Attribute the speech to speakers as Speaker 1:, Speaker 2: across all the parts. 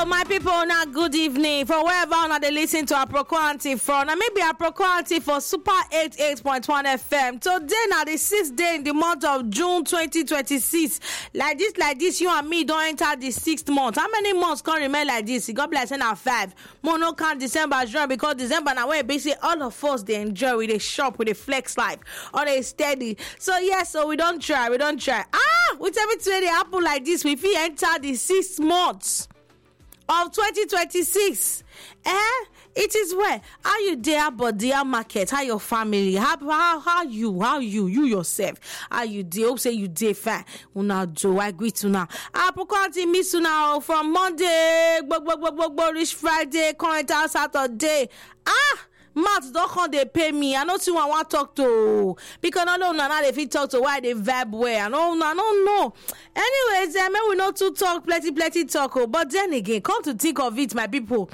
Speaker 1: Hello, my people. Now, good evening. For wherever now they listen to our Procoanti from, and maybe our Procoanti for Super 88.1 FM. Today, now the 6th day in the month of June 2026. Like this, you and me don't enter the 6th month. How many months can remain like this? God bless and our 5. Mono count December, June, because December now where basically all of us they enjoy with a shop, with a flex life, or they steady. So yes, so we don't try. With everything they happen like this, we feel enter the 6th month of 2026. It is where how you there but their market, how your family, how you yourself, how you dey hope say you dey fine. Una do I greet you now. Procoanti miss you now from Monday, reach Friday, current house Saturday. Matt don't come they pay me. I know see one want talk to because I don't know now they fit talk to why they vibe where. I don't know. Anyways, I mean we know to talk plenty talk. But then again, come to think of it, my people.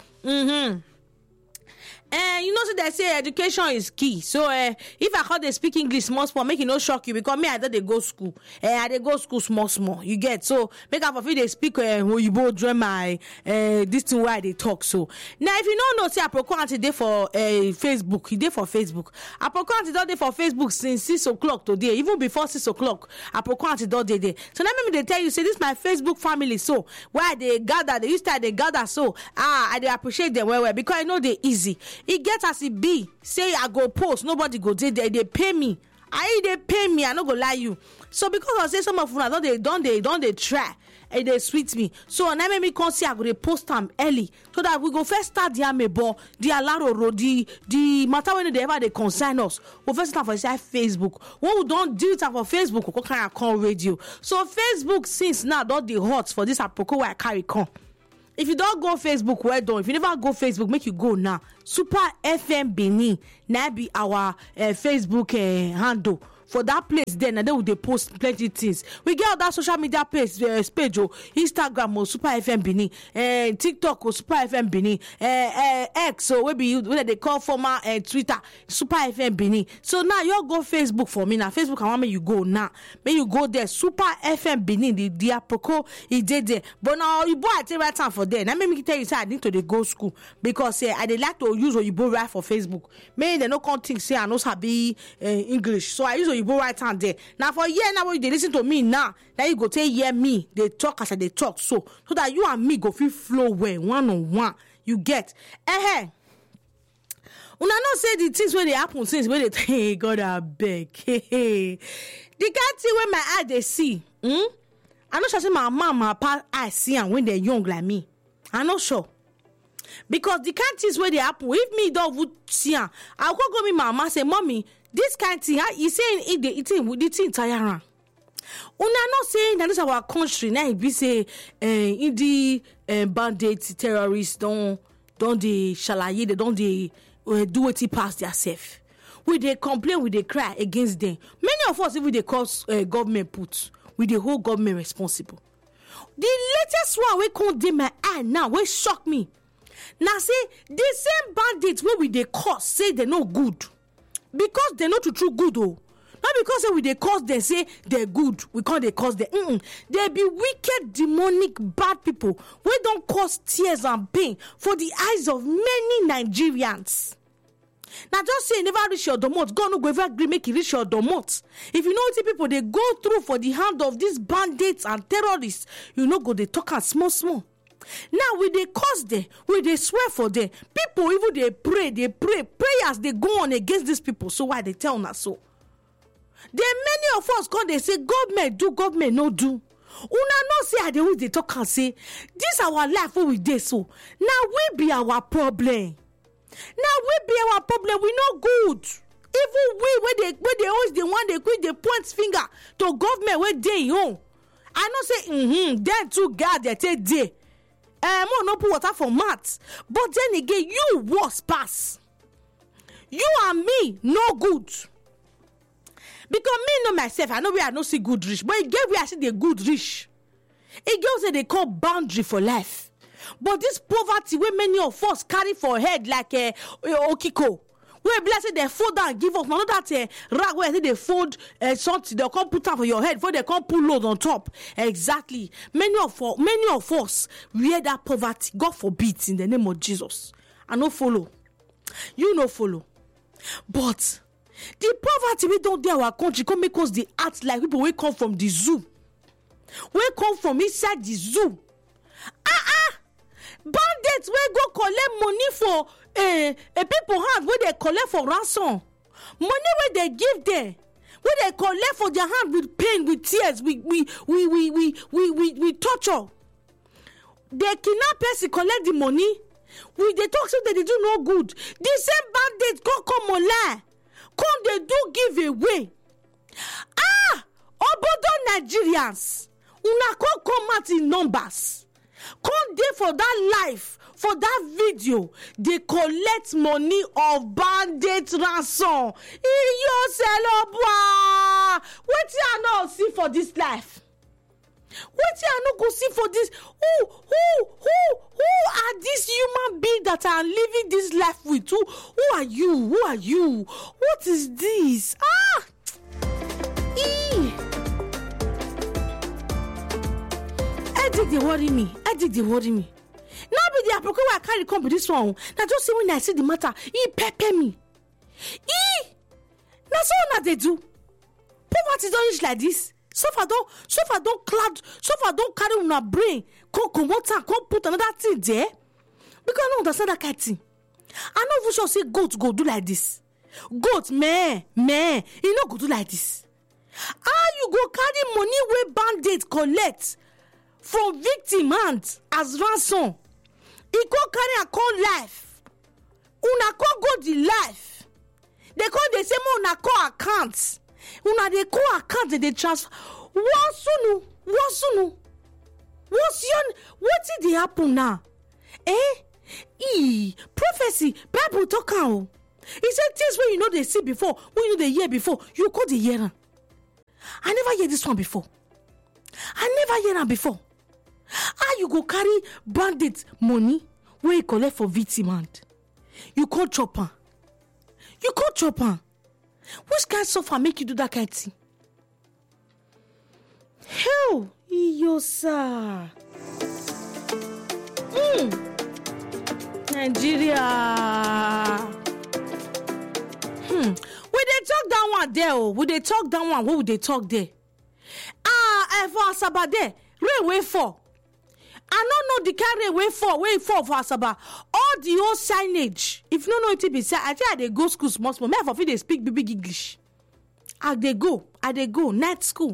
Speaker 1: And you know, so they say education is key. So if I heard they speak English small, make it no shock you because me I thought they go school. I they go school small. You get so make up for they speak Oyibo dream my this thing why they talk so. Now if you don't know, say Procoanti dey for Facebook. He dey for Facebook. Procoanti don dey for Facebook since 6 o'clock today. Even before 6 o'clock, Procoanti don dey there. So now maybe they tell you say this my Facebook family. So why they gather? They used to they gather. So I they appreciate them well because I know they easy. It get as it be. Say I go post, nobody go there. They pay me. They pay me. I no go lie you. So because I say some of them don't they try. And they sweet me. So now make me come see I go post them early so that we go first start the amebo, the alaro, the matter when they ever they consign us. We first start for Facebook. When we don't do it for Facebook, we can call radio. So Facebook since now don't the hot for this apoko where I carry come. If you don't go Facebook, well done. If you never go Facebook, make you go now. Super FM Benin. Now be our Facebook handle. For that place then, and then they post plenty things. We get that social media page, Instagram or Super FM Benin, TikTok or Super FM Benin, X so where they call former Twitter Super FM Benin. So now you go Facebook for me now. Facebook I want me you go now. May you go there Super FM Benin. The Aproko he did there. But now you boy I take right time for there. Now make me tell you say I need to go school because I they like to use Oyibo right for Facebook. Maybe they no can't think say I know sabi English, so I use Oyibo right hand there. Now for year now when they listen to me now, then you go tell hear me. They talk as they talk so that you and me go feel flow well one on one. You get Una not say the things when they happen since when they hey God I beg. The can't see when my eye they see. I'm not sure say my mom, my papa I see and when they're young like me. I'm not sure. Because the kind things where they happen, if me don't would see her, I'll go me mama say, mommy, this kind thing, you saying it with the thing tiring. Una not saying that this is our country now. We say in the bandits, terrorists don't they shalaye, they don't they do what it past themselves. We they complain, we they cry against them. Many of us even they cause government put, we the whole government responsible. The latest one we condemn my eye now, we shock me. Now say the same bandits where we they cause say they no good because they not true good oh. Not because say we they cause they say they're good. We can't they cause them. They be wicked, demonic, bad people. We don't cause tears and pain for the eyes of many Nigerians. Now just say never reach your domot. God no go ever agree make it reach your domot. If you know what people they go through for the hand of these bandits and terrorists, you know go they talk and small. Now we they cause them, we they swear for them. People even they pray prayers they go on against these people. So why they tell us so? Then many of us come they say government do, government no do. Una no say I they talk and say this our life where we dey so. Now we be our problem. We no good. Even we where they always the one they quit they point finger to government where they own. I no say then too God they take day. More no put water for mats. But then again, you worse pass. You and me no good. Because me know myself, I know where I no see good rich, but it get where I see the good rich. It girls say they call boundary for life. But this poverty where many of us carry for head like Okiko, Where be like say they fold down, give us not that rag where they fold something, they come put down for your head before they come pull load on top. Exactly. Many of us wear that poverty. God forbid in the name of Jesus. I no follow. You no follow. But the poverty we don't do our country can make us the act like people we come from the zoo. We come from inside the zoo. Bandits we go collect money for a people hand where they collect for ransom. Money where they give them. Where they collect for their hand with pain, with tears, we torture. They kidnap person, collect the money. They talk so that they do no good. The same bandits come online. Come they do give away. Obodo Nigerians. Una come out in numbers. Come there for that life, for that video. They collect money of bandit ransom. What you not see for this life? What you not go see for this? Who are these human beings that are living this life with? Who are you? Who are you? What is this? They worry me. They worry me. Now be the approach where I carry come with this one. Now just say when I see the matter, he pepper me. Now so what they do? Poverty don't reach like this. So far don't carry on a brain. Come put another thing there. Because I don't understand that kind of thing. I know if you should say goat go do like this. Goat, man, you no go do like this. How you go carry money where bandits collect from victim hand as ransom? He go carry a call life. Una call go the life. They call the same una call accounts. Una they call account they transfer. What did happen now? Prophecy, Bible talk out. He said things when you know they see before, when you know they hear before, you call the hearer. I never hear this one before. I never hear that before. How you go carry bandit money where you collect for victim hand? You call chopper. Which kind of suffer make you do that kind of thing? Hell, Iyosa. Nigeria. We dey talk that one there. We dey talk that one. What would they talk there? For Asaba there, rain way fall. I don't know the kind rain way fall for Asaba. All the old signage. If you don't know it be said, I think they go school small. Me for they speak big English. I they go night school.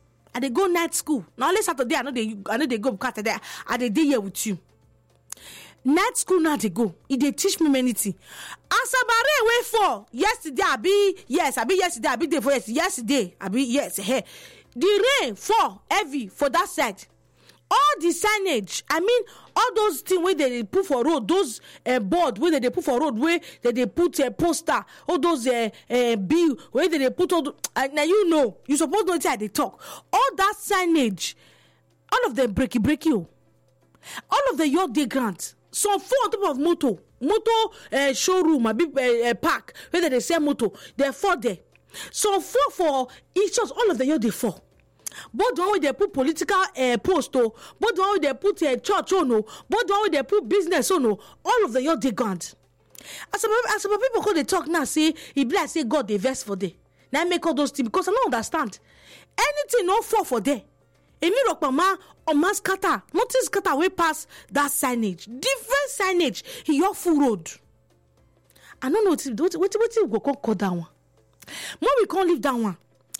Speaker 1: Now only Saturday I know they go because today I they here with you. Night school now they go. They teach me many things. Asaba rain way fall. Yesterday I be yesterday I be there for yesterday I be yes. Hey. The rain fall heavy for that side. All the signage, I mean, all those things where they put for road, those board where they put for road, where they put a poster, all those bill where they put all. Now you know, you supposed to know how they talk. All that signage, all of them breaky you. All of the your day grant. Some 4 on top of motor showroom, a big park where they sell motor. They're 4 there. So 4 for each of all of the year they 4. Both the one where they put political post, both the one where they put church, both the one where they put business, all of the year they grant. As some people call they talk now, say it be like say God they verse for them. Now make all those things because I don't understand. Anything not for them. Any rock mama or mass scatter, nothing scatter way past that signage. Different signage in your full road. I don't know what you go call that one. More we can't leave that one.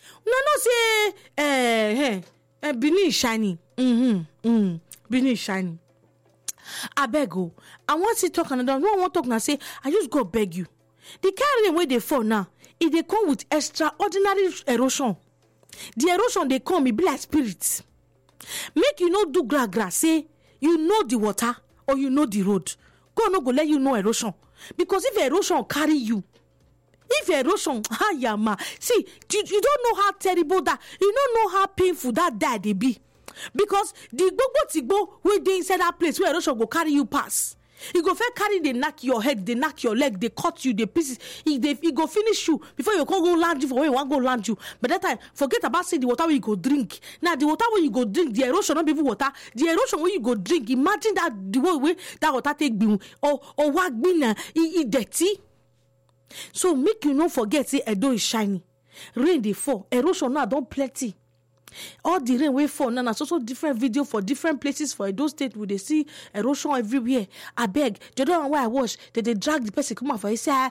Speaker 1: No say Benin shiny. Benin is shiny. I beg you. I want to talk another. No, I want to talk now. Say I just go beg you. The carrying where they fall now, if they come with extraordinary erosion, the erosion they come, it be like spirits. Make you no do gra. Say you know the water or you know the road. God no go let you know erosion because if erosion carry you. If erosion, see, you don't know how terrible that, you don't know how painful that they be. Because the tigbo where they inside that place where erosion go carry you pass. He go first carry, they knock your head, they knock your leg, they cut you, they pieces. He go finish you before you can go land you for where you want go land you. But that time, forget about say the water where you go drink. Now the water where you go drink, the erosion not be water. The erosion where you go drink. Imagine that the way that water take be or what be it dirty. So make you not forget say Edo is shiny. Rain they fall, erosion now don't plenty. All the rain way fall now, so different video for different places for Edo State where they see erosion everywhere. I beg, the other one where I watch, they drag the person come out for inside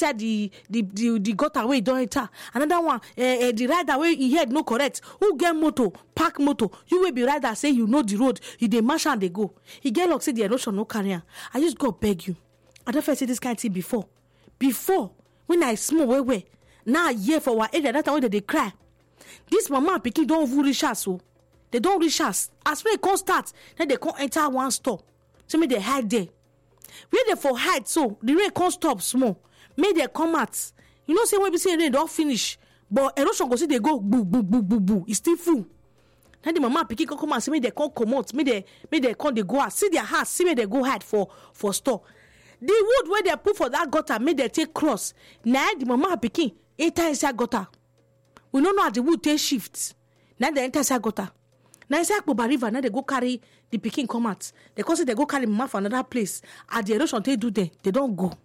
Speaker 1: the gutter where he don't enter. Another one, the rider where he head no correct. Who get motor, park motor? You will be rider say you know the road. You dey march and they go. He get like say the erosion no carry. I just go beg you. I don't say this kind of thing before. Before when I small way. Now year for our area that time when they cry. This mama and pikin don't even reach us, so they don't reach us. As when they can't start, then they can't enter one store. So may they hide there. Where they for hide, so the rain can't stop small. May they come out. You know, say when we say rain don't finish, but erosion go see they go boo boo boo boo boo. It's still full. Then the mama and pikin can come out. Say may they can't come out. May they can't they go out. See their house. See where they go hide for store. The wood where they put for that gutter, may they take cross. Now the mama and pikin enter inside gutter. We don't know how the wood take shifts. Now they enter inside gutter. Now inside Akpoba River, now they go carry the pikin come out. They cause it, they go carry mama for another place. At the erosion they do there, they don't go.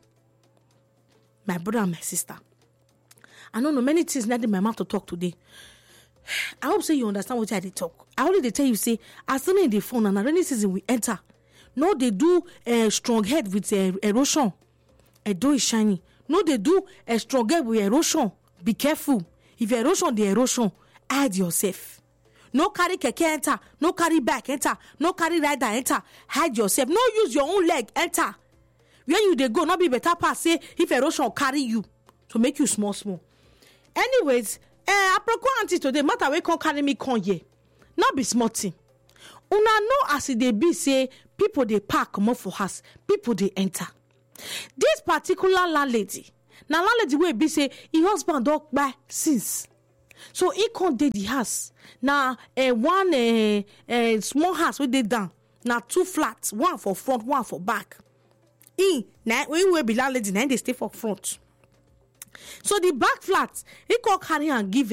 Speaker 1: My brother and my sister. I don't know many things now my mouth to talk today. I hope so you understand what I did talk. I only they tell you say, as soon as the phone and rainy season we enter. No, they do a strong head with erosion. Edo is shiny. No, they do a strong head with erosion. Be careful. If erosion, the erosion, hide yourself. No carry keke enter. No carry back enter. No carry rider enter. Hide yourself. No use your own leg enter. Where you they go, not be better pass say if erosion carry you to make you small. Anyways, apropos auntie today, matter we can't carry me come here. Not be small thing. Una know as they be say people they park more for us. People they enter. This particular landlady. Now landlady wey be say her husband don't buy since. So he can't date the house. Now one small house where they down. Now 2 flats, one for front, one for back. Now when we be landlady, now they stay for front. So the back flat, he can carry and give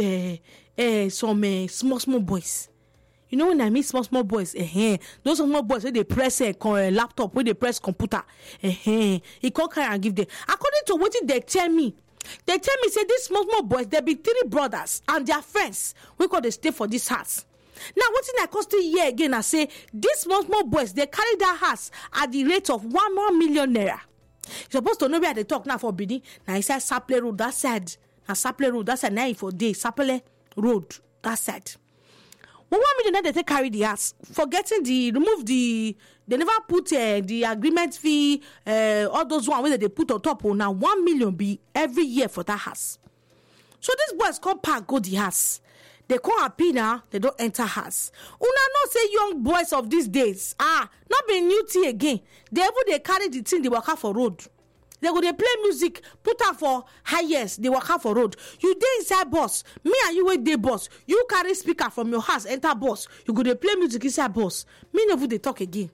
Speaker 1: some small boys. You know when I mean small boys, those small boys where they press a laptop, where they press computer, he can't carry and give them. According to what they tell me say these small boys, there be 3 brothers and their friends. We call they stay for this house. Now what in I cost here again? I say these small boys they carry that house at the rate of 1 million naira. You're supposed to know where they talk now for Bidi. Now he said Saple Road that side. Now Saple Road that side. Now for day Saple Road that side. 1 million they take carry the house. Forgetting they never put the agreement fee, all those one where they put on top. Now 1 million be every year for that house. So these boys come park go the house. They come happy now, they don't enter house. Una not say young boys of these days, not be new tea again. They carry the thing, they walk out for road. They go they play music, put up for highest, they walk out for road. You dey inside bus, me and you wait dey bus. You carry speaker from your house, enter bus. You go they play music inside bus. Me never they talk again.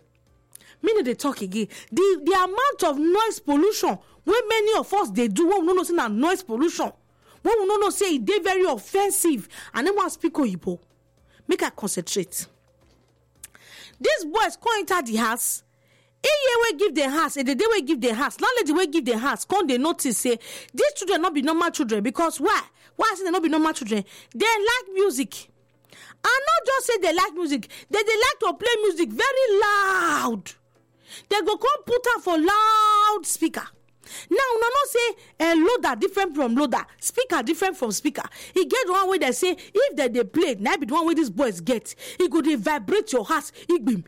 Speaker 1: The amount of noise pollution where many of us they do, we no say na noise pollution. When we no say they very offensive, and then one speak Oyibo. Make I concentrate. These boys come enter the house. We give the house, and the day we give the house, landlady we give the house. Come they notice say these children not be normal children because why? Why say they not be normal children? They like music, and not just say they like music. They like to play music very loud. They go come put up for loud speaker. Now, una not say loader different from loader, speaker different from speaker. He get one way they say if they play, now be the one way these boys get. He go they vibrate your house. Higbim.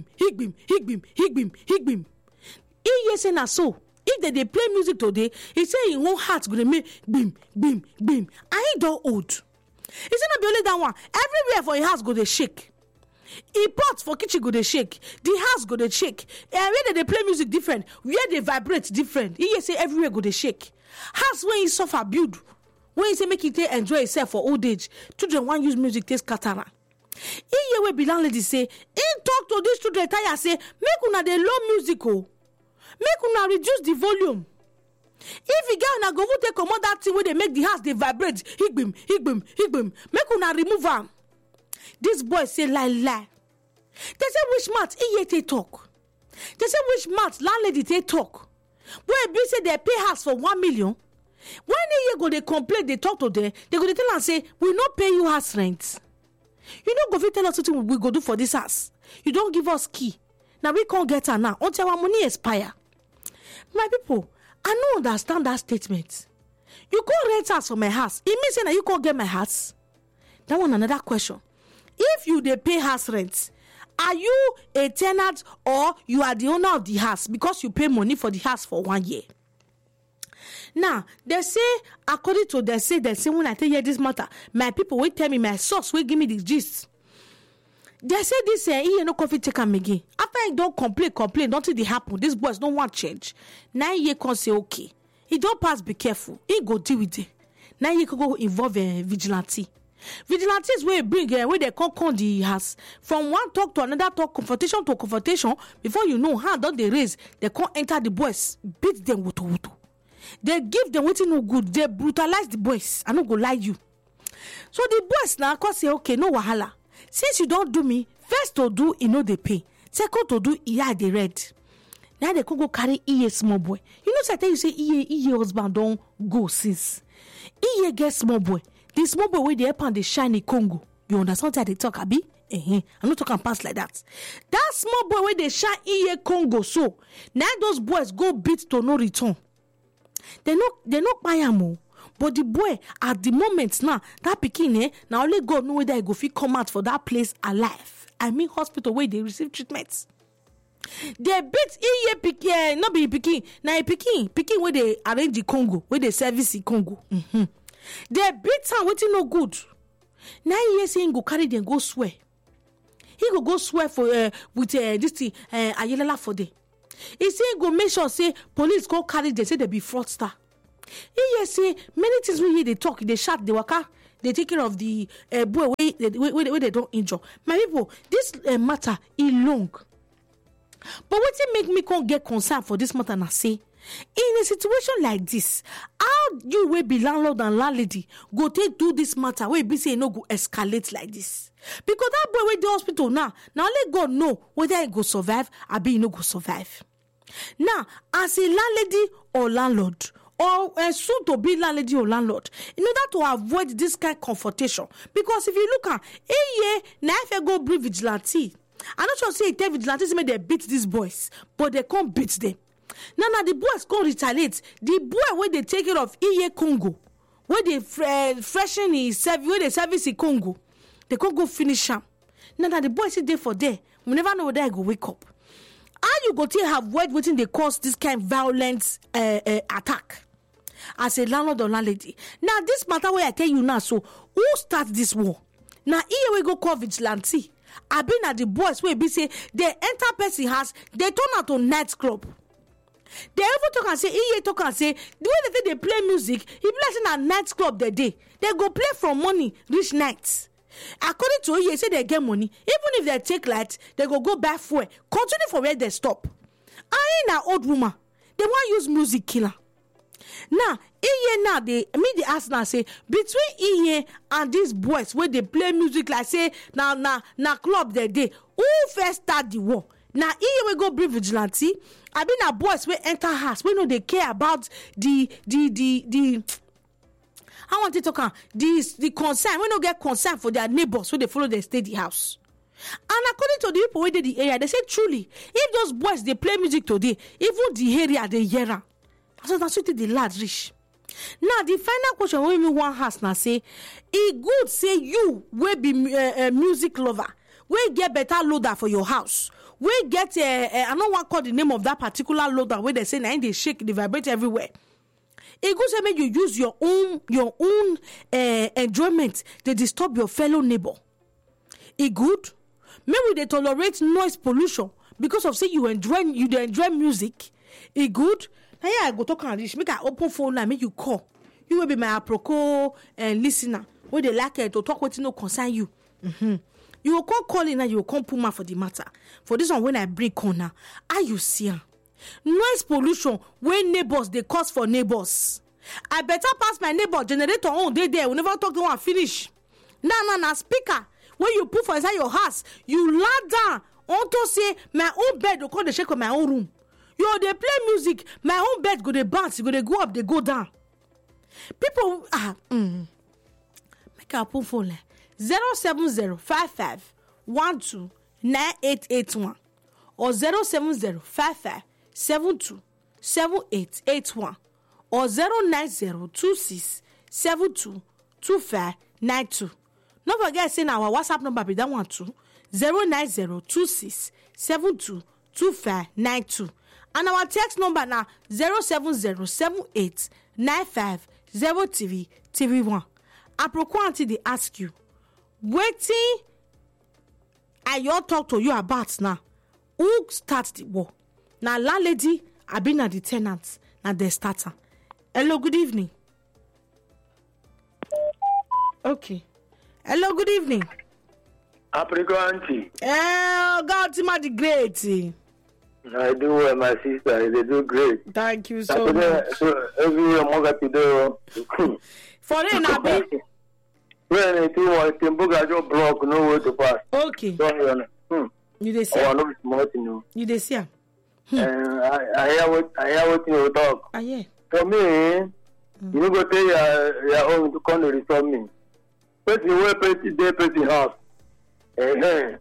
Speaker 1: He say na so. If they play music today, he say in one heart gonna make bim. And he don't old. He say not be only that one. Everywhere for your house go they shake. E pot for kitchen go they shake. The house go they shake. Where they play music different. Where they vibrate different. He say everywhere go they shake. House when he suffer build. When he say make it enjoy himself for old age. Children want use music taste katara. He where be landlady say, he talk to these children tire say, make una dey low music oh. make una reduce the volume. If you get una go take comot that thing where they make the house they vibrate, higbim, higbim, higbim, make una remove am. This boy say lie. They say which mouth he take talk. They say which mouth landlady take talk. Boy be say they pay house for 1 million. When they go they complain, they talk to them, they go to tell and say, we not pay you house rent. You don't go fit tell us something we go do for this house. You don't give us key. Now we can't get her now until our money expire. My people, I don't understand that statement. You can't rent house for my house. It means that you can't get my house. That one another question. If you they pay house rent, are you a tenant or you are the owner of the house because you pay money for the house for 1 year? Now, they say, according to they say when I tell you this matter, my people will tell me, my source will give me the gist. They say this he no coffee take am again. After I don't complain, don't it happen. These boys don't want change. 9 years can say okay. He don't pass, be careful. He go deal with it. 9 years can go involve vigilante. Vigilantes will bring where they come the house from one talk to another talk, confrontation to confrontation. Before you know, how don't they raise? They can't enter the boys, beat them wutu. They give them waiting no good. They brutalize the boys. I don't go lie you. So the boys now can say, okay, no wahala. Since you don't do me, first to do, you know they pay. Second to do, yeah, they read. Now they can go carry small boy. You know, so I tell you say husband don't go since. Get small boy. The small boy where they help on the shiny Congo. You understand how they talk, Abi? I'm not talking past like that. That small boy where they shine Congo. So now those boys go beat to no return. They're not buy am, but the boy at the moment now that pikin now only God know whether he go fit come out for that place alive. I mean hospital where they receive treatment. They beat pikin, not be pikin. Now a pikin where they arrange the Congo, where they service the Congo. They beat am waiting no good. Now he saying go carry them go swear. He go swear for with this thing Ayelela for day. He say go make sure say police go carry them say they be fraudster. He say many things we hear they talk, they shout, they waka, they take care of the boy where they don't injure. My people, this matter is long. But what it make me can't get concerned for this matter and I say, in a situation like this, how you will be landlord and landlady go take do this matter where be say no go escalate like this? Because that boy with the hospital now let God know whether he go survive or be no go survive. Now, as a landlady or landlord, or soon to be landlady or landlord, in order to avoid this kind of confrontation, because if you look at now if you go bring vigilante, I'm not sure say tell vigilantes may they beat these boys, but they can't beat them. Now the boys can't retaliate. The boy where they take care of Congo, where they freshen his service, where they service in Congo, they can't go finish him. Now the boys sit there for there, we never know whether I go wake up. How you go to have waiting they cause this kind of violent attack as a landlord or landlady? Now this matter where I tell you now, so who start this war? Now here we go call vigilante. I've been at the boys where be say they enter person house, they turn out to night club. They even talk and say, talk and say, the way they play music, if you listen at night club the day, they go play from morning reach night. According to say they get money, even if they take light, they go buy fuel, continue for where they stop. I ain't an old woman. They want use music killer. Now, now they ask now say between and these boys where they play music like say now club the day, who first start the war? Now we go bring vigilante. I mean our boys we enter house. We know they care about the I want to talk the concern. We don't get concern for their neighbors when they follow their steady house. And according to the people within the area, they say truly, if those boys they play music today, even the area they hear am. So that's what the lad rich. Now the final question when we want house now say, it good say you will be a music lover, we get better loader for your house. We get I don't want to call the name of that particular loader where they say now they shake, they vibrate everywhere. It goes to make you use your own enjoyment. They disturb your fellow neighbor. It good. Maybe they tolerate noise pollution because of say you enjoy music. It good. Now yeah, I go talk on this. Make I open phone and make you call. You will be my apropos listener. Where they like to talk what no concern you. You will call calling and you will come puma for the matter. For this one when I break corner, are you see her? Noise pollution when neighbors they cause for neighbors. I better pass my neighbor generator on dey there. We never talk to one finish. Now speaker when you put for inside your house, you lie down unto say my own bed go come dey shake on my own room. You dey play music, my own bed go dey bounce, go dey go up, dey go down. People make a put phone 07055129881 or 07055727881 or 09026722592. Don't forget saying our WhatsApp number be that one too. 09026722592. And our text number now 07078950331. Apropos auntie they ask you, waiting I your talk to you about now. Who start the war? Now landlady, I been at the tenants, now the starter. Hello, good evening. Okay. Hello, good evening.
Speaker 2: Apricot auntie.
Speaker 1: God, the great.
Speaker 2: I do well, my sister. They do great.
Speaker 1: Thank you so much.
Speaker 2: So every month to do.
Speaker 1: For the Nabi.
Speaker 2: When it was Timbuga just block, no way to pass.
Speaker 1: Okay. You dey see?
Speaker 2: Oh, no, it's more to know.
Speaker 1: You dey see?
Speaker 2: I hear what you talk.
Speaker 1: Yeah.
Speaker 2: For me, you go tell your own to come to resolve me. Person where person house. They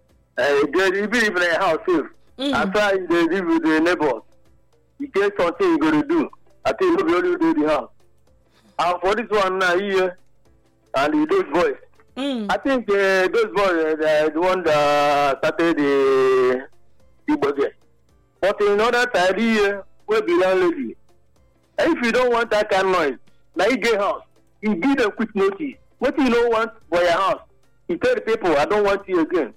Speaker 2: live in a house safe. After they live with the neighbors, you get something you gonna do. I think you will only do the house. And for this one now here, and those boys. I think those boys are the one that started the budget. But in other side here, will be landlady. If you don't want that kind of noise, now you get house, you give them quick notice. What you don't want for your house, you tell the people, I don't want you again.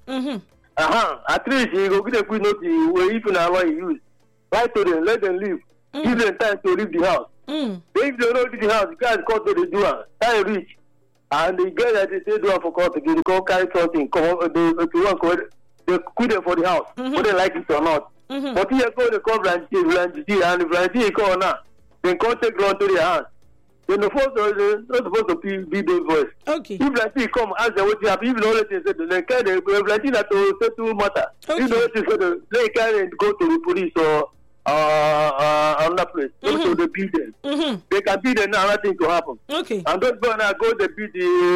Speaker 2: At least you go give them quick notice where if you know what you use. Write to them, let them leave. Give them time to leave the house. If they don't leave the house, you can't call to the door. Time reach. And the guy that they say do for court again, they go carry something, they quit them for the house, whether they like it or not. But here go the call branch, and the branch call now. Then come take ground to their house. Then the first they're not supposed to be the voice.
Speaker 1: Okay.
Speaker 2: If branch come ask them what you have, even though they say they carry the branch that to settle matter. If they say they carry and go to the police or another place, go to the beat them. They can beat them now, nothing to happen.
Speaker 1: Okay.
Speaker 2: And those boys now go to beat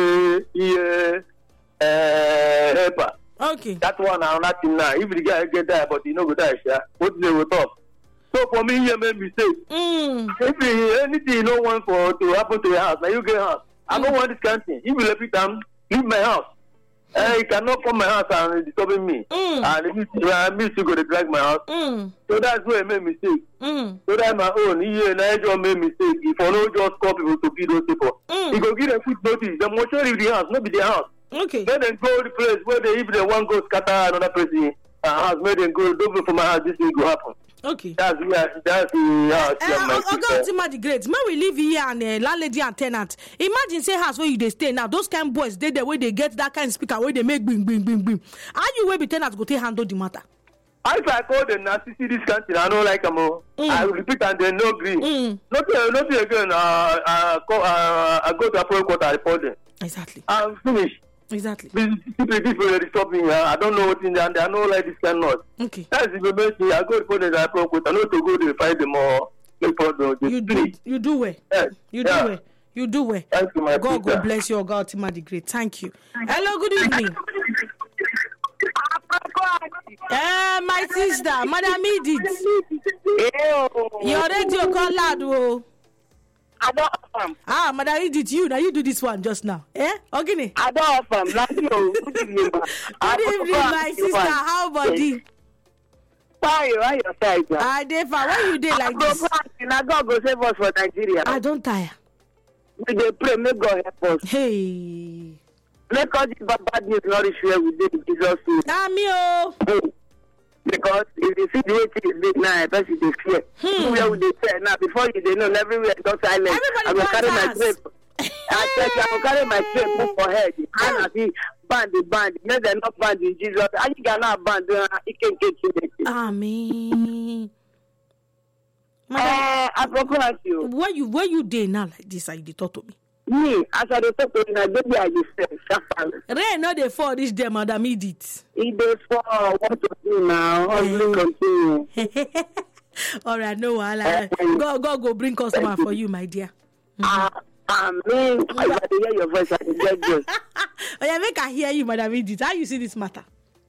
Speaker 2: the helper.
Speaker 1: Okay.
Speaker 2: That one now nothing now. If the guy get there, but you know go die, what they will talk. So for me, here make mistake. If anything you don't want for to happen to your house, now you get house. I don't want this kind of thing. If you let me down, leave my house. You cannot come my house and disturbing me. And if you still go to drag my house. So that's where I made mistake. So that's my own. Here, I just made mistake. If I don't just call people to beat those people. You go give them quick notice. The motion leave the house, not be their house.
Speaker 1: Okay.
Speaker 2: Let them go to the place where they, if they want to go scatter another person house, let them go, don't go for my house, this thing will happen.
Speaker 1: Okay.
Speaker 2: That's the house.
Speaker 1: The great. When we live here and landlady and tenant, imagine say house where you they stay now. Those kind of boys, they the way they get that kind of speaker where they make bing bing bing bing. How you will be tenants go take handle the matter?
Speaker 2: If I call them now, see this country, I don't like them all. I will repeat and they no agree. Nothing again. I go to a pro court, I report them.
Speaker 1: Exactly.
Speaker 2: I'm finished.
Speaker 1: Exactly.
Speaker 2: People they stop me. I don't know what's in there. I know like this cannot.
Speaker 1: Okay.
Speaker 2: That's the information. I go to put it. I pro court. I know to go to find them all. Make problem.
Speaker 1: You do well.
Speaker 2: Yes.
Speaker 1: You do well. You do well.
Speaker 2: Thank you, my
Speaker 1: God, God bless you, God, the great. Thank you. Hello, good evening. My sister, Madam Edith. Your radio call loud, oh. Madam Edith, you do this one just now. Okay.
Speaker 3: I don't have
Speaker 1: Good evening, my sister. How about you?
Speaker 3: Why your side?
Speaker 1: I dey fine. Why you dey like this?
Speaker 3: God go save us for Nigeria.
Speaker 1: I don't tire.
Speaker 3: We dey pray, may God help us.
Speaker 1: Hey.
Speaker 3: Make all the bad news nourish where we did in Jesus' name.
Speaker 1: Amio.
Speaker 3: Because if you see the way things big now, person dey fear. Where would they say now? Before you they know everywhere don't silent. I will carry my tape. I will carry my tape move for head. And I see band. Make them not band in Jesus. I you cannot band. It can get you.
Speaker 1: Amen.
Speaker 3: procure you.
Speaker 1: Where you dey now like this? Are you dey talk to me?
Speaker 3: Me, as I dey talk to you, na baby I dey say, sharp.
Speaker 1: Rain no dey fall this day, Madam Edith.
Speaker 3: It dey fall. What to do now? Hustling continue.
Speaker 1: All right, no wahala. God go bring customer for you, my dear.
Speaker 3: Amen. I got to hear your voice. I can get you.
Speaker 1: Oh yeah, make I hear you, Madam Edith. How you see this matter?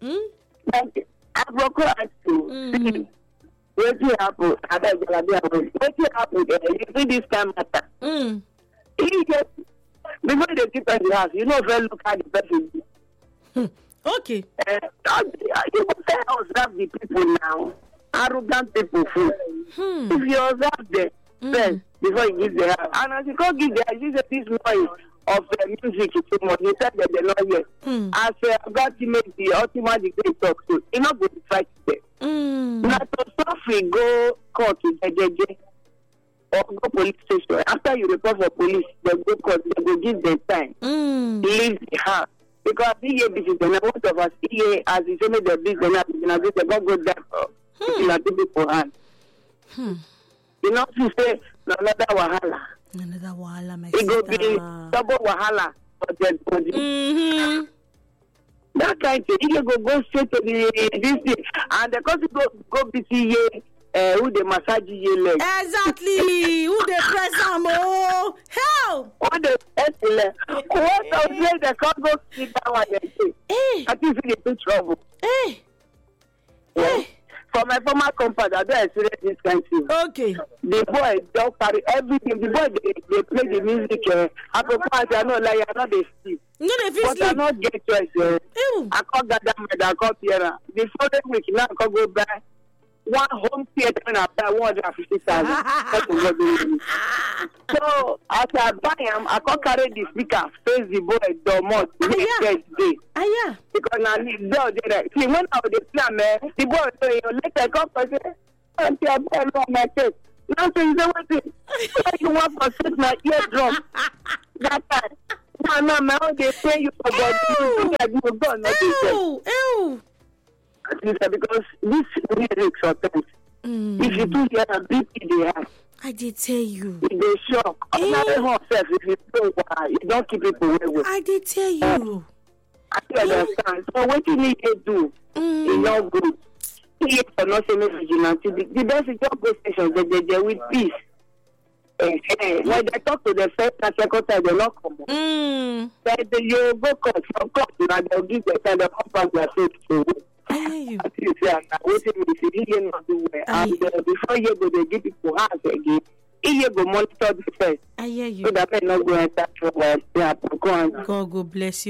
Speaker 3: I procure you. What happen? I beg you, what happen? You see this kind of matter. Before they keep in the house, you know very look at the person.
Speaker 1: Okay.
Speaker 3: You say observe the people now. Arrogant people. If you observe them first before you give the house, and as you can't give the house, you say this noise of music is too much. You tell them they're not here. As God make the ultimate degree talk to, you're not going to fight them. Now to stop we go court to JJ or go police station. After you report for police, they go court, they go give them time. Leave the house. Because here business, and most of us here, as you say, the business, they go there for people hand. You know, to say another wahala.
Speaker 1: Another wahala, my
Speaker 3: sister. It go be double wahala for dead body. That kind of thing. You go straight to this thing, and the country go be see who they massage your leg.
Speaker 1: Exactly. Who they press them? Oh, hell.
Speaker 3: Who they press the leg? What of them they can't go sit down and they say. I think they in trouble. For my former company, I don't experience this kind of thing.
Speaker 1: Okay.
Speaker 3: The boy don't carry everything. The boy they play the music. I know like I know they sleep.
Speaker 1: No, they feel
Speaker 3: but
Speaker 1: sleep.
Speaker 3: I not get choice. I can't gather my I can't hear. The following week now I can't go back. One home theater and I buy 150,000. So as I buy him, I can't carry the speaker, face the boy, the next day. Because now the see when I was plan, man, the boy say, later come and say, Auntie, I buy on my face. Now say, you know what you want for sit my eardrum. That time. No, man, they pay you for body. You go,
Speaker 1: Ew.
Speaker 3: Because this lyrics are tense. If you do hear a BP they have,
Speaker 1: I did tell you.
Speaker 3: They shock. If you don't keep people away.
Speaker 1: I did tell you.
Speaker 3: I understand. So what you need to do is not good. He for not saying vigilante. The best is just go stations. They with peace. When they talk to the first and second time, they not come. You go court from court and they'll give the time the compact their faith to. And before you go, they give people hands again. You go monitor the first.
Speaker 1: I hear you.
Speaker 3: So that may not go and touch trouble.
Speaker 1: God go bless you.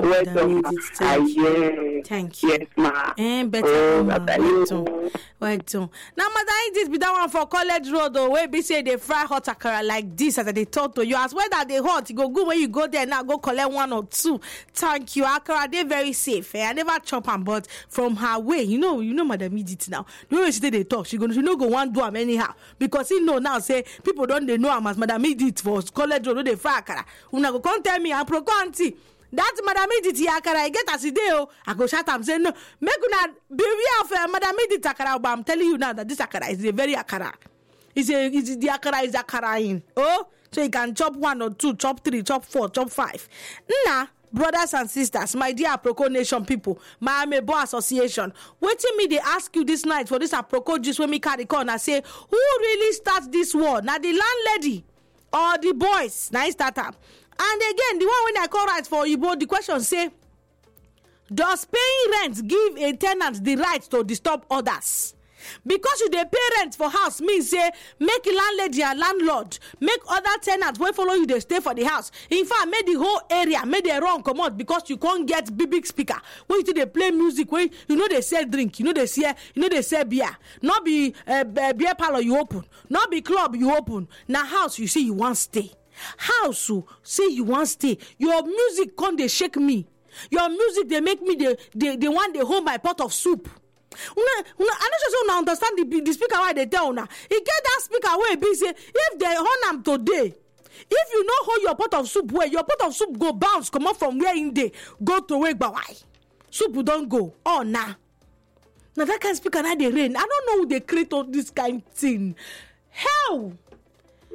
Speaker 1: Thank you.
Speaker 3: Yes, ma.
Speaker 1: Better. Right on. Now, Madam Edith be that one for College Road, though, where be say they fry hot akara like this as they talk to you. As well that they hot, you go good when you go there now, go collect 1 or 2. Thank you. Akara, they very safe. I never chop them, but from her way, you know, Madam Edith now. The way she they talk, she no go one do them anyhow. Because he know now, say, people don't they know am as Madam Edith for College Road, they fry akara. Una go come tell me, I'm pro auntie. That Madam Edith akara, I get as ideo. I go shout am say no. Make una beware of Madam Edith akara. But I'm telling you now that this akara is a very akara. It's the akara is akara in. Oh, so you can chop 1 or 2, chop 3, chop 4, chop 5. Nah, brothers and sisters, my dear Aproko Nation people, my Amebo Association. Waiting me they ask you this night for this Aproko juice when me carry corner and say who really starts this war? Now the landlady or the boys? Now start up. And again, the one when I call right for Igbo, the question say, does paying rent give a tenant the right to disturb others? Because you dey pay rent for house means say make landlady and landlord, make other tenants wey follow you dey stay for the house. In fact, make the whole area make they run comot because you can't get big speaker when you dey play music wey you know they sell drink, you know they sell beer. Not be beer parlor you open, not be club you open. Now house you say you want stay. House say you want stay. Your music can't they shake me. Your music they make me they want they hold my pot of soup. I don't just understand the speaker why they tell now. He get that speaker where be say if they hold them today, if you know hold your pot of soup where your pot of soup go bounce come up from where in day go to wake but why soup don't go. Oh nah. Now that kind of speaker now they rain. I don't know who they create all this kind of thing. Hell.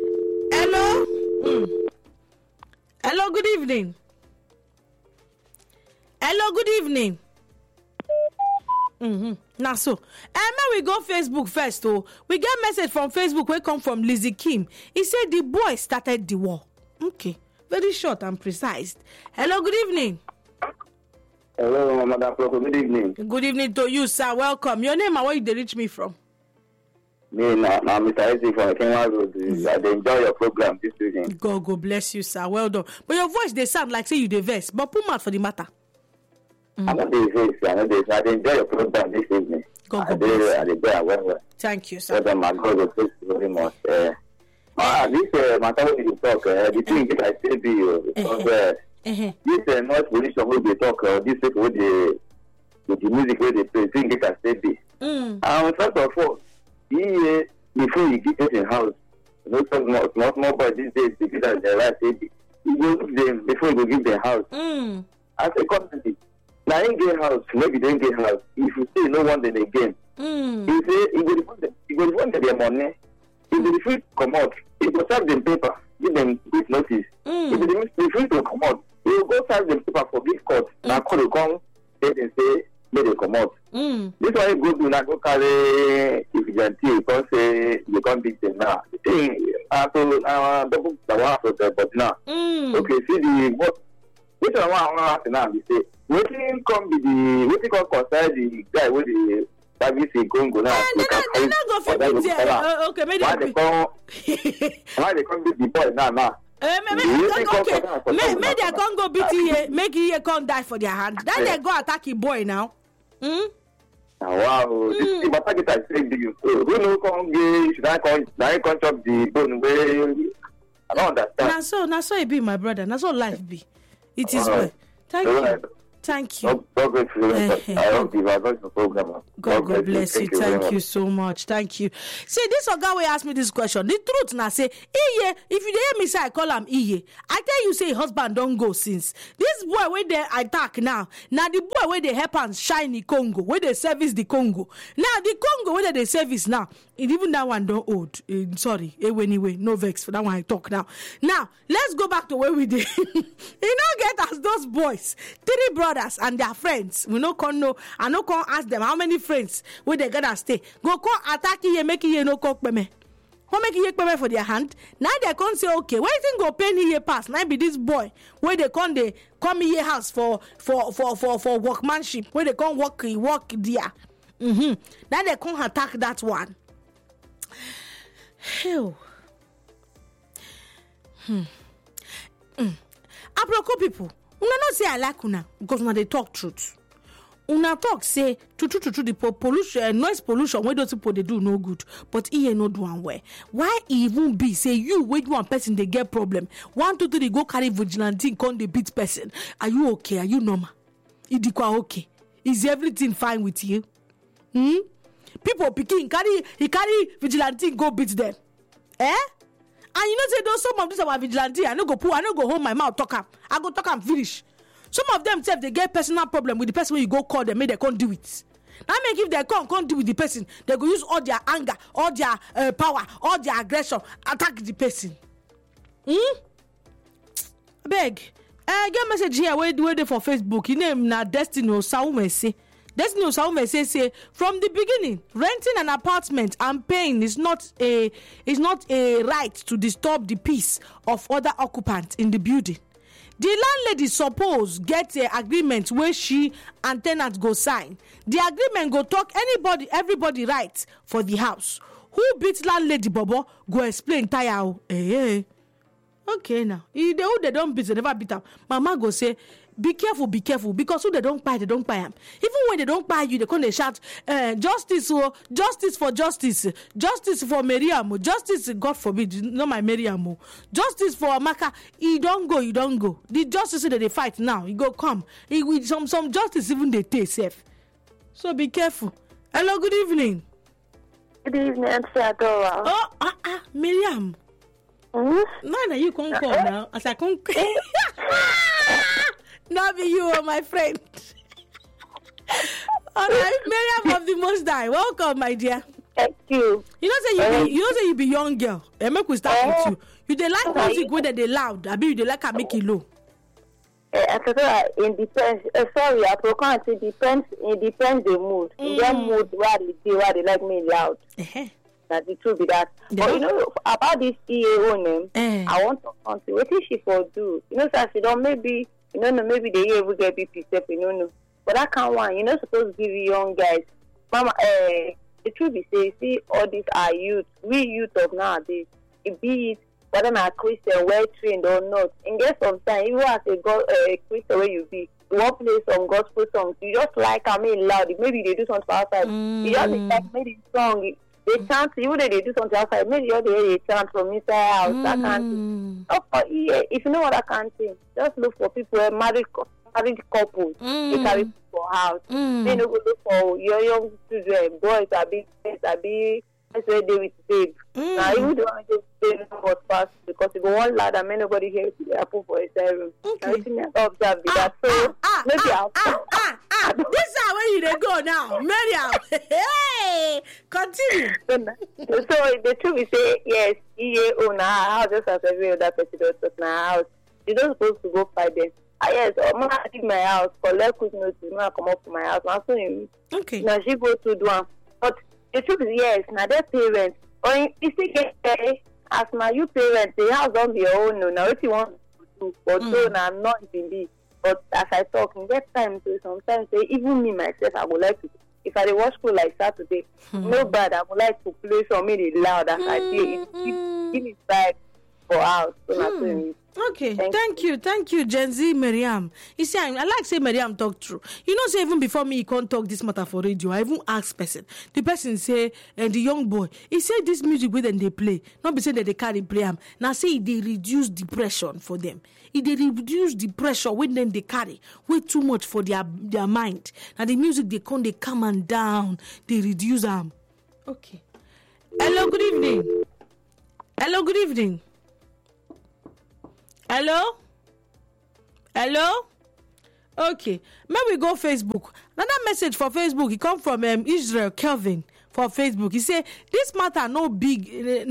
Speaker 1: Hello? Hello, good evening. Hello, good evening. Now so, we go Facebook first. Oh, we get message from Facebook. We come from Lizzie Kim. He said the boy started the war. Okay, very short and precise. Hello, good evening.
Speaker 2: Hello, Madam Prof. Good evening.
Speaker 1: Good evening to you, sir. Welcome. Your name and where you reach me from?
Speaker 2: Me now, Mr. Isaac from Kenya Road. I enjoy your program this evening.
Speaker 1: God bless you, sir. Well done. But your voice they sound like say you the verse, but put mouth for the matter.
Speaker 2: I'm not the verse. I enjoy your program this evening.
Speaker 1: God bless.
Speaker 2: I enjoy well.
Speaker 1: Thank you, sir.
Speaker 2: My God, thank you very much. This matter when you talk, the thing that I say to you, because this noise pollution when they talk, this with the music where they play, thing that I say be. First of all, before you get in house, no small boy these days because that the right say you go look them before you go give them house. I say constantly. Now in get house, maybe they get house. If you say no one then again, you say you go refund their money. If they refuse to come out, you go serve them paper, give them quick notice. If they refuse to come out, you go serve them paper for big court. Now court will come, they say may they come out. This one you go do now go carry vigilante because say you can't beat them now. The thing double the one after but now. Okay, see the what this one I want to ask now. They say waiting come be the waiting come concern the guy with the service in Congo now.
Speaker 1: They're not go fit there. Okay, maybe
Speaker 2: why they come beat the boy now?
Speaker 1: Maybe they can't go beat here, make he can't die for their hand. Then they go attack the boy now.
Speaker 2: Wow, this is what I say to you. Who know come get should I come chop the bone where I don't understand.
Speaker 1: Now so it be my brother. Now so life be. It is well. Thank you.
Speaker 2: God bless you. I hope you are going to program.
Speaker 1: God bless you. Thank you so much. Thank you. See, this guy will ask me this question. The truth now say, Iye, if you hear me say I call him Iye, I tell you say husband don't go since. This boy where they attack now the boy where they help and shine the Congo, where they service the Congo. Now the Congo where they service now, even that one don't old. Sorry, anyway, no vex for that one I talk now. Now, let's go back to where we did. You don't get as those boys, 3 brothers and their friends. We no can know. I no can ask them how many friends where they gonna stay. Go come attack you, make you no cook me. How make you pay for their hand? Now they can't say okay. Why think go pay here pass? Now be this boy where they come here house for workmanship. Where they come work there. Now they can't attack that one. Hell. Apropos people. Una not say I like una because una they talk truth. Una talk say true the pollution, noise pollution where those people they do no good, but he no do one way. Why even be say you wait one person they get problem? 1, 2, 3 go carry vigilante come they beat person. Are you okay? Are you normal? Idikwa okay? Is everything fine with you? People picking carry vigilante go beat them. And you know say those some of these our vigilante, I no go hold my mouth talk am. I go talk am finish. Some of them self they get personal problem with the person when you go call them, make they can't do it. Now make if they can't deal with the person, they go use all their anger, all their power, all their aggression, attack the person. Beg. Get message here where they for Facebook. Your name na Destiny Osawumese. Destiny Osawumese say from the beginning, renting an apartment and paying is not a right to disturb the peace of other occupants in the building. The landlady suppose get an agreement where she and tenant go sign. The agreement go talk everybody right for the house. Who beat landlady Bobo go explain tire. Hey. Okay now. Who they don't beat, they never beat them. Mama go say, be careful, because who they don't buy them. Even when they don't buy you, they come they shout, justice for Miriam, justice, God forbid, not my Miriam, justice for Amaka. You don't go. The justice that they fight now, you go come. With some justice even they take safe. So be careful. Hello, good evening.
Speaker 4: Good evening, Auntie Adora.
Speaker 1: Oh, Miriam. No, you can't call now. As I can't. Not be you, my friend. All right, Miriam of the Most High. Welcome, my dear.
Speaker 4: Thank you.
Speaker 1: You know say you be young girl. Make we start with you. You dey like music where they loud. I mean you dey like a make it low.
Speaker 4: I thought it depends. Sorry, I can't say depends. It depends the mood. In their mood, where they like me loud. That the truth be that. Yeah. But you know about this EAO name, I want to answer. What is she for do? You know, so she don't maybe maybe the year will get BP step. You know, but that can't one. You're not supposed to give young guys. Mama, the truth is, see, all these are youth. We youth of nowadays. It be it whether I'm a Christian, well trained or not. And guess sometimes, even as a Christian where you be, you want to play some gospel songs. You just like loud. Maybe they do something outside. You just like maybe song. They chant, even though they do something outside. Maybe they chant from inside house. That kind of thing. If you know what I can't say, just look for people married couples. They carry people for house. They don't go look for your young children, boys, that's where they will save. Now, you don't want to say was fast because you go one lad and nobody here to happen for a room. Now, you can observe that. So, maybe I'll.
Speaker 1: This is where you go now. Miriam. Hey, continue.
Speaker 4: So, the truth is, yes, EAO now, just as every other person does in our house. You're not supposed to go fight them. Yes, I'm going to leave my house, collect quick notice, I come up to my house. Now,
Speaker 1: okay.
Speaker 4: Now, she go to do one. But the truth is, yes, now their parents, or you still get as my you parents, the house don't be your own. No, now if you want to do, but so now I'm not even be. But as I talk, in that time, so sometimes even me myself, I would like to. If I watch school like Saturday, no bad, I would like to play something loud as I say. Give me vibe for house. So
Speaker 1: okay, thank you, Gen Z Miriam. You see, I like say Miriam talk true. You know, say even before me, he can't talk this matter for radio. I even ask person. The person say, the young boy, he said this music with them they play. Not be saying that they carry play them. Now say they reduce depression for them. If they reduce the pressure when then they carry way too much for their mind. Now the music they calm and down. They reduce them. Okay. Hello, good evening. Hello, good evening. Hello? Okay. May we go Facebook. Another message for Facebook. It come from Israel Kelvin for Facebook. He say this matter not be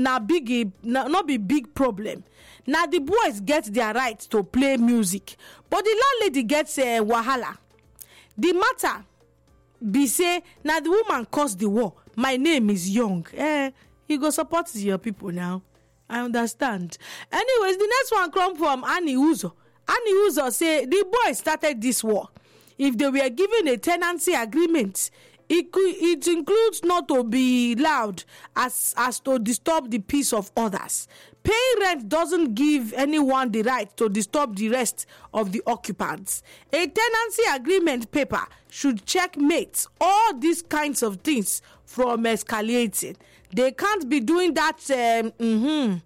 Speaker 1: big problem. Now the boys get their right to play music, but the landlady gets wahala. The matter be say now the woman caused the war. My name is Young. You go support your people now. I understand. Anyways, the next one come from Annie Uzo. Annie Uzo say the boys started this war. If they were given a tenancy agreement, it includes not to be loud as to disturb the peace of others. Paying rent doesn't give anyone the right to disturb the rest of the occupants. A tenancy agreement paper should checkmate all these kinds of things from escalating. They can't be doing that. I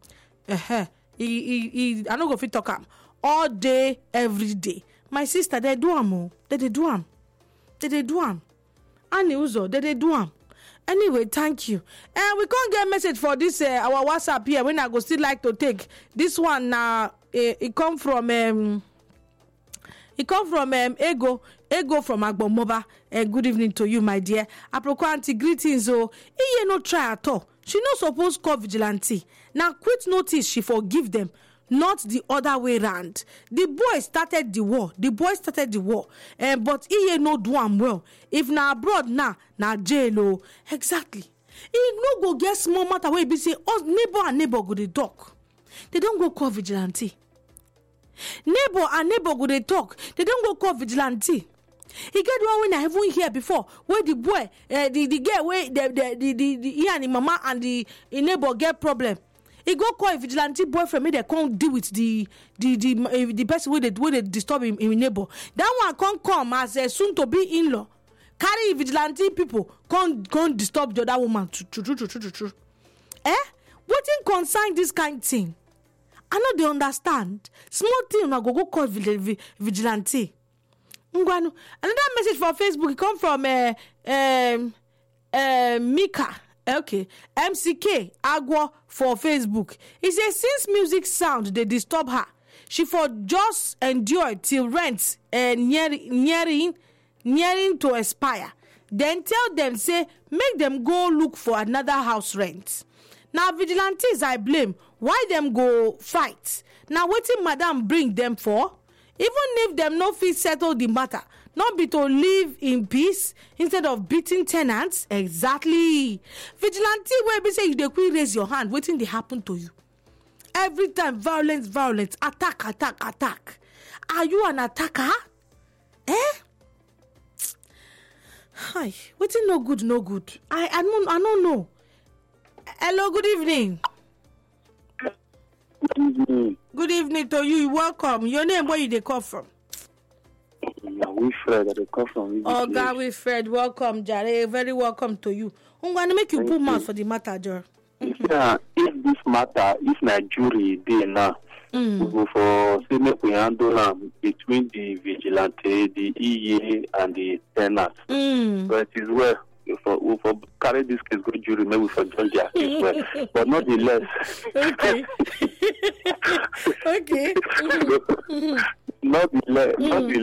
Speaker 1: don't go fit talk all day, every day. My sister, they do am. They do am. Annie Uzo, they do am. Anyway, thank you. And we can't get a message for this our WhatsApp here. When I go still like to take this one now. It come from Ego from Agbomoba. Good evening to you, my dear. Aproko auntie, greetings. He no try at all. She not supposed call vigilante. Now quit notice she forgive them, not the other way round. The boy started the war. But he no do am well. If na abroad na jail. Exactly. He no go get small matter where be say neighbor and neighbor go dey talk. They don't go call vigilante. Neighbor and neighbor go dey talk. They don't go call vigilante. He get one when I haven't hear before where the boy the girl where he and the mama and the neighbor get problem. He go call a vigilante boyfriend, make they can't deal with the person where they disturb him neighbor. That one can't come as a soon to be in-law. Carry vigilante people can't disturb the other woman. True. What in concern this kind of thing? I know they understand. Small thing na go call vigilante. Another message for Facebook. It come from Mika. Okay, MCK Agua for Facebook. He says since music sound they disturb her, she for just endure till rent nearing to expire. then tell them say make them go look for another house rent. Now vigilantes I blame. Why them go fight? Now wetin madam bring them for? Even if them no fit settle the matter, not be to live in peace instead of beating tenants. Exactly. Vigilante wey be say you dey quick raise your hand, wetin dey happen to you? Every time violence, attack. Are you an attacker? Hi, wetin no good. I don't know. Hello, good evening. Good evening to you. Welcome. Your name, where you dey call from?
Speaker 2: Wilfred, I dey call from.
Speaker 1: Oh, God, Wilfred, welcome, Jare. Very welcome to you. I'm going to make you put mouth for the matter, Jare.
Speaker 2: Yeah, if this matter, if Nigeria dey now, we go for say make we handle between the vigilante, the EA, and the tenant. But it is well. We for carry this case go jury, maybe for judge their case well, but nonetheless.
Speaker 1: Okay. Okay.
Speaker 2: Nonetheless,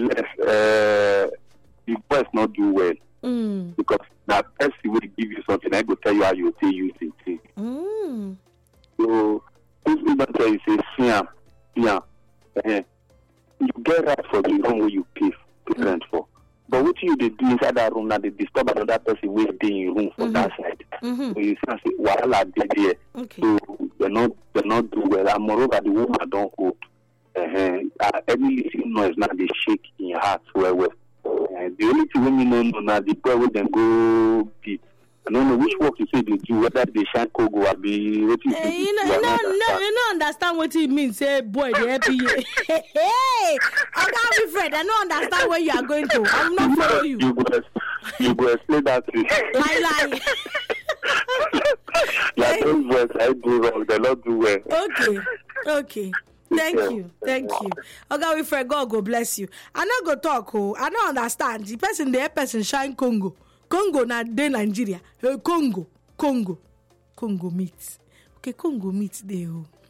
Speaker 2: the boys not do well because that person will give you something. I go tell you how you take use it. So if you don't tell you say you get right for the room where you pay rent for. But what you do inside that room now, they disturb another person who is in your room for that side. So you see, while there, so they not do well. And moreover, the woman don't hold. Any little noise now they shake in your heart well. The only thing women don't know now, the boy will then go beat. I don't know which work you say they do, whether they shine Kogo or be what you say.
Speaker 1: You don't understand what it means, say boy, the happy. Hey, I can't be afraid. I don't understand where you are going to. I'm not follow you.
Speaker 2: You go explain that to me.
Speaker 1: Lie.
Speaker 2: Like those boys, I do wrong, they not do well.
Speaker 1: Okay. Thank you. Okay, Wilfred, God go bless you. I not go talk. I don't understand. The person shine Congo na de Nigeria. Congo meat. Okay, Congo meat there.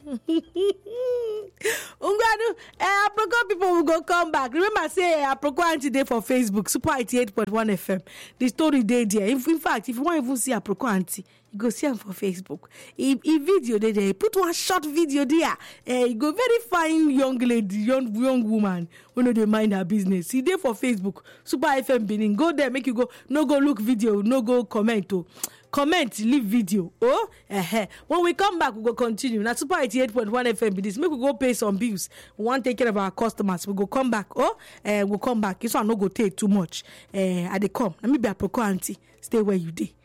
Speaker 1: Aproko people will go come back. Remember, say Aproko Auntie Day for Facebook, Super 88.1 FM. The story day there. In fact, if you want to even see Aproko Auntie, you go see them for Facebook. If video there, put one short video there. You go very fine young lady, young woman who know they mind her business. See there for Facebook, Super FM Benin. Go there, make you go. No go look video, no go comment. Comment, leave video. When we come back, we go continue. Now, Super 88.1 FM, this make we go pay some bills. We want to take care of our customers. We go come back. We'll come back. This one no go take too much. I dey come. Let me be a Aproko Auntie. Stay where you dey.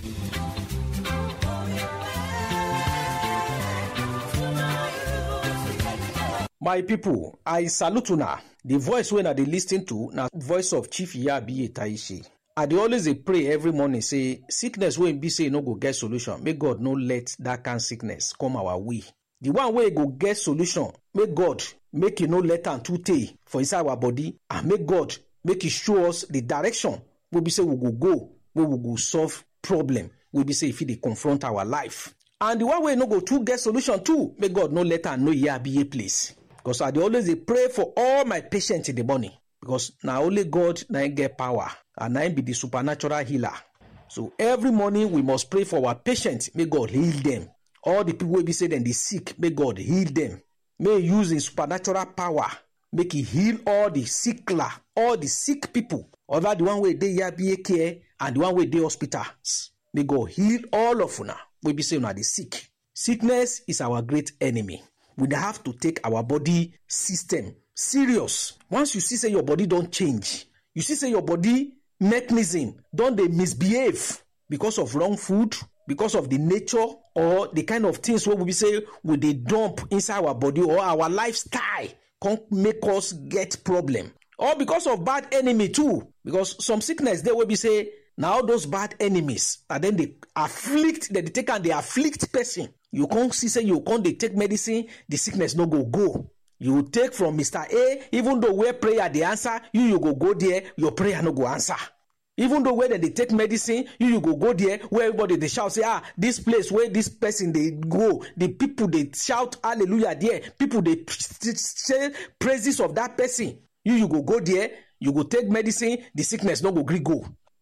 Speaker 5: My people, I salute una. The voice when I dey listen to na voice of Chief Iyabi Taishi. I dey always pray every morning say sickness wey be say no go get solution. May God no let that kind of sickness come our way. The one way go get solution, may God make you no let am too tey for inside our body, and make God make you show us the direction wey be say we go, where we go solve problem wey be say if they confront our life. And the one way no go too get solution too, may God no let am know Iyabi place. Because I dey always pray for all my patients in the morning. Because now only God na get power, and I be the supernatural healer. So every morning we must pray for our patients. May God heal them. All the people will be saying they sick, may God heal them. May He use His supernatural power, make He heal all the sick people. Other the one way they be care and the one way they hospitals. May God heal all of una. We be saying they sick. Sickness is our great enemy. We have to take our body system serious. Once you see say your body don't change, you see say your body mechanism don't they misbehave because of wrong food, because of the nature or the kind of things what we say we they dump inside our body, or our lifestyle can make us get problem, or because of bad enemy too. Because some sickness they will be say now those bad enemies, and then they afflict, they take and they afflict person. You can't see say you can't they take medicine, the sickness no go. You take from Mr. A, even though where prayer the answer, you go there, your prayer no go answer. Even though where they take medicine, you go there, where everybody they shout, say, this place where this person they go, the people they shout hallelujah there, people they say praises of that person. You go there, you go take medicine, the sickness no go gree go.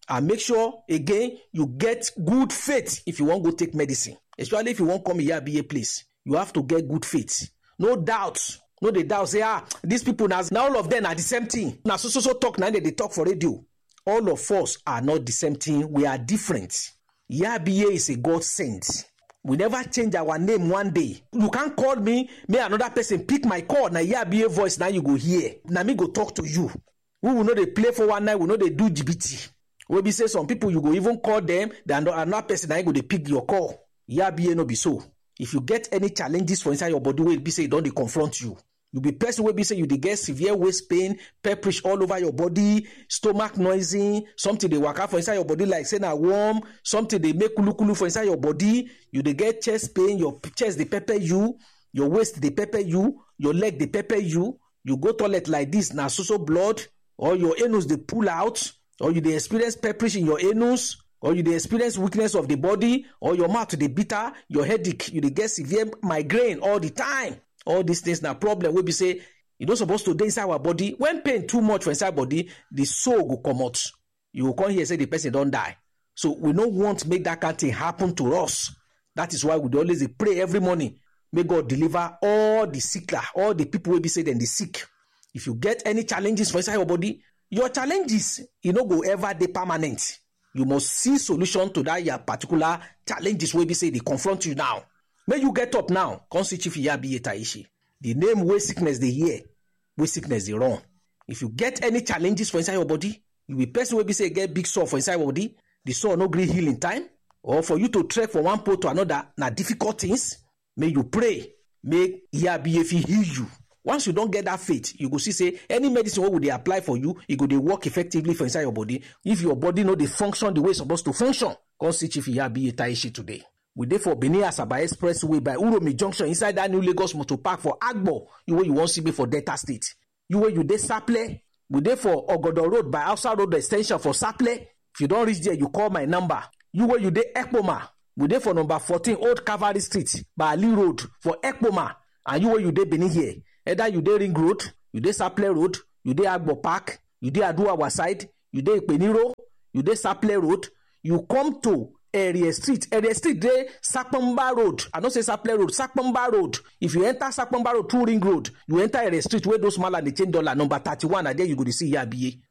Speaker 5: And make sure, again, you get good faith if you want to go take medicine. Especially if you want to come Iyabiye place. You have to get good faith. No doubt. No, they doubt. Say, these people, now all of them are the same thing. Now, so talk, now they talk for radio. All of us are not the same thing. We are different. Iyabiye is a God sent. We never change our name one day. You can't call me, may another person pick my call. Now Iyabiye voice, now you go hear. Now me go talk to you. We will know they play for one night, we know they do GBT. We be say some people, you go even call them, then another person, now you go they pick your call. Iyabiye no be so. If you get any challenges for inside your body, will be say don't they confront you. You be person will be say you dey get severe waist pain, pepperish all over your body, stomach noisy, something they work out for inside your body like say na warm, something they make kulu for inside your body. You dey get chest pain, your chest they pepper you, your waist they pepper you, your leg they pepper you. You go toilet like this, na so blood, or your anus they pull out, or you dey experience pepperish in your anus, or you dey experience weakness of the body, or your mouth they bitter, your headache, you dey get severe migraine all the time. All these things na problem wey be say you don't supposed to dey inside our body. When pain too much for inside body, the soul go come out. You will come here say the person don't die. So we don't want to make that kind of thing happen to us. That is why we always pray every morning. May God deliver all the sick, all the people will be say then the sick. If you get any challenges for inside your body, your challenges, go ever be permanent. You must see solution to that your particular challenges will be say they confront you now. May you get up now. Come see Chief Iyabiye Taishi. The name where sickness they hear, where sickness they run. If you get any challenges for inside your body, you will person will be say get big sore for inside your body. The sore no gree heal in time, or for you to trek from one pole to another, na difficult things. May you pray. May Iyabiye heal you. Once you don't get that faith, you go see say any medicine what would they apply for you, it go they work effectively for inside your body. If your body know they function the way it's supposed to function, come see Chief Iyabiye Taishi today. We dey for Benin Asaba Expressway by Uromi Junction inside that new Lagos Motor Park for Agbo. You where you want to be for Delta State. You where you dey Saple. We dey for Ogodo Road by Outside Road Extension for Saple. If you don't reach there, you call my number. You where you dey Ekpoma. We dey for number 14 Old Cavalry Street by Ali Road for Ekpoma. And you where you dey Benin here. Either you dey Ring Road, you dey Saple Road, you dey Agbo Park, you dey Aduawa side, you dey Peniro, you dey Saple Road. You come to Area Street dey Sakpamba Road. I don't say Saple Road, Sakpamba Road. If you enter Sakpamba Road through Ring Road, you enter Area Street where those mala they change dollar number 31, and there you go to see Iyabiye.